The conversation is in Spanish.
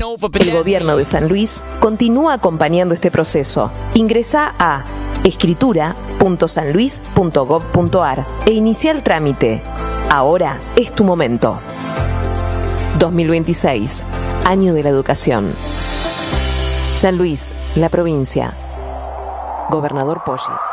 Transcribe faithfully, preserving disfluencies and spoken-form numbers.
El gobierno de San Luis continúa acompañando este proceso. Ingresa a escritura punto san luis punto gov punto ar e inicia el trámite. Ahora es tu momento. dos mil veintiséis, Año de la Educación. San Luis, la provincia. Gobernador Poggi.